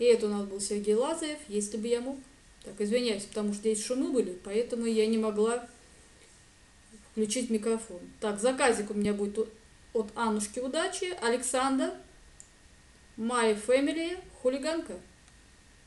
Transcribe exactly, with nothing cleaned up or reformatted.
И это у нас был Сергей Лазарев, если бы я мог. Так, извиняюсь, потому что здесь шумы были, поэтому я не могла включить микрофон. Так, заказик у меня будет от Аннушки Удачи, Александр, My Family, хулиганка.